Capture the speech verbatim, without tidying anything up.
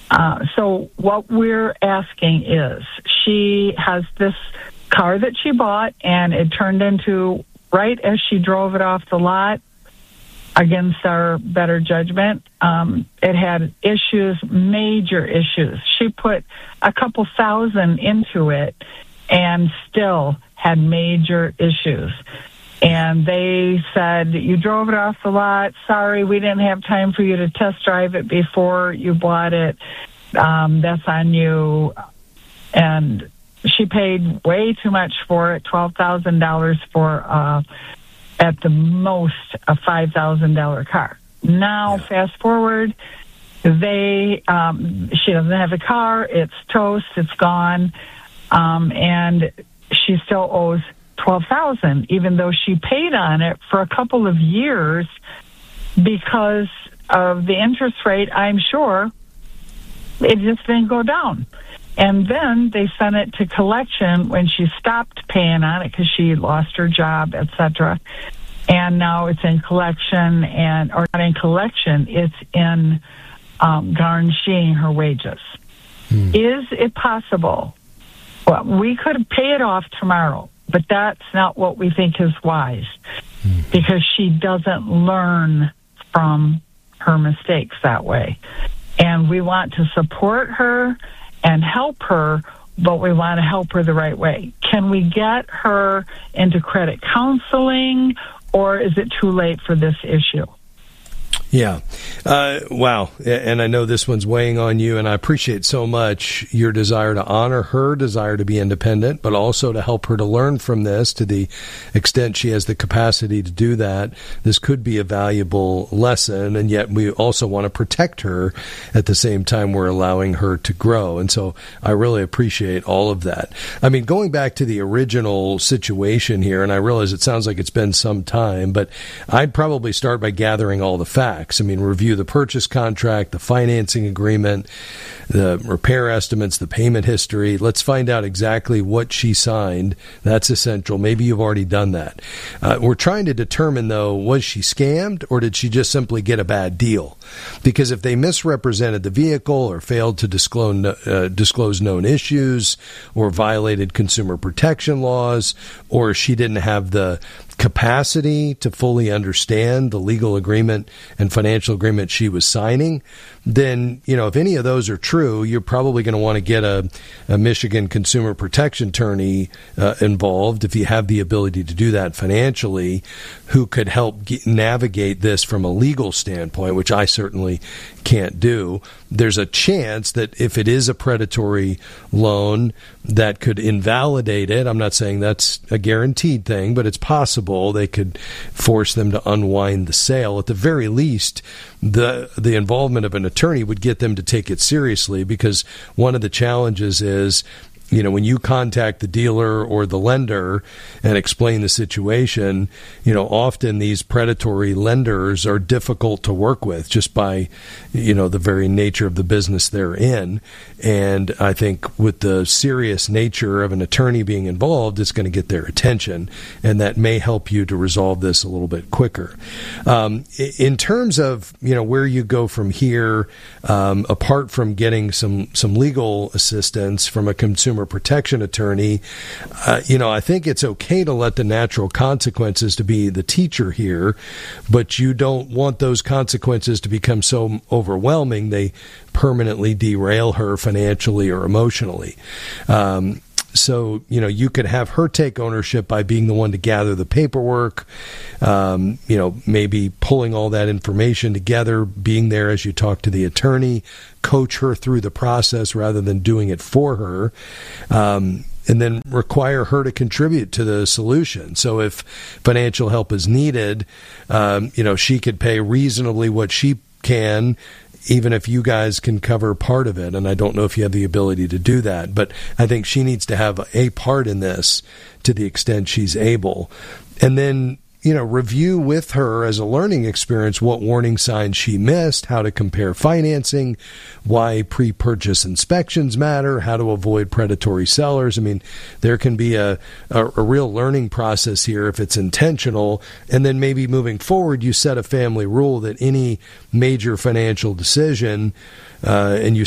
Uh, so what we're asking is, she has this car that she bought, and it turned into, right as she drove it off the lot, against our better judgment, um, it had issues, major issues. She put a couple thousand into it and still had major issues. And they said, you drove it off the lot. Sorry, we didn't have time for you to test drive it before you bought it. Um, that's on you. And she paid way too much for it, twelve thousand dollars for, uh, at the most, a five thousand dollars car. Now, yeah. Fast forward, they um, she doesn't have a car. It's toast. It's gone. Um, and she still owes twelve thousand dollars, even though she paid on it for a couple of years because of the interest rate. I'm sure it just didn't go down. And then they sent it to collection when she stopped paying on it because she lost her job, et cetera. And now it's in collection, and or not in collection, it's in um, garnishing her wages. Hmm. Is it possible? Well, we could pay it off tomorrow, but that's not what we think is wise hmm. because she doesn't learn from her mistakes that way. And we want to support her and help her, but we want to help her the right way. Can we get her into credit counseling, or is it too late for this issue? Yeah. Uh, wow. And I know this one's weighing on you, and I appreciate so much your desire to honor her desire to be independent, but also to help her to learn from this to the extent she has the capacity to do that. This could be a valuable lesson, and yet we also want to protect her at the same time we're allowing her to grow. And so I really appreciate all of that. I mean, going back to the original situation here, and I realize it sounds like it's been some time, but I'd probably start by gathering all the facts. I mean, review the purchase contract, the financing agreement, the repair estimates, the payment history. Let's find out exactly what she signed. That's essential. Maybe you've already done that. Uh, we're trying to determine, though, was she scammed or did she just simply get a bad deal? Because if they misrepresented the vehicle or failed to disclose, uh, disclose known issues or violated consumer protection laws, or she didn't have the capacity to fully understand the legal agreement and financial agreement she was signing, then, you know, if any of those are true, you're probably going to want to get a, a Michigan consumer protection attorney uh, involved if you have the ability to do that financially, who could help get, navigate this from a legal standpoint, which I certainly can't do. There's a chance that if it is a predatory loan, that could invalidate it. I'm not saying that's a guaranteed thing, but it's possible they could force them to unwind the sale. At the very least, the the involvement of an attorney would get them to take it seriously, because one of the challenges is, you know, when you contact the dealer or the lender and explain the situation, you know, often these predatory lenders are difficult to work with just by, you know, the very nature of the business they're in. And I think with the serious nature of an attorney being involved, it's going to get their attention, and that may help you to resolve this a little bit quicker. Um, in terms of, you know, where you go from here, um, apart from getting some, some legal assistance from a consumer protection attorney, uh, you know, I think it's okay to let the natural consequences to be the teacher here, but you don't want those consequences to become so overwhelming they permanently derail her financially or emotionally. Um, So, you know, you could have her take ownership by being the one to gather the paperwork, um, you know, maybe pulling all that information together, being there as you talk to the attorney, coach her through the process rather than doing it for her, um, and then require her to contribute to the solution. So if financial help is needed, um, you know, she could pay reasonably what she can, even if you guys can cover part of it. And I don't know if you have the ability to do that, but I think she needs to have a part in this to the extent she's able. And then, you know, review with her as a learning experience what warning signs she missed, how to compare financing, why pre-purchase inspections matter, how to avoid predatory sellers. I mean, there can be a, a, a real learning process here if it's intentional. And then maybe moving forward, you set a family rule that any major financial decision, uh, and you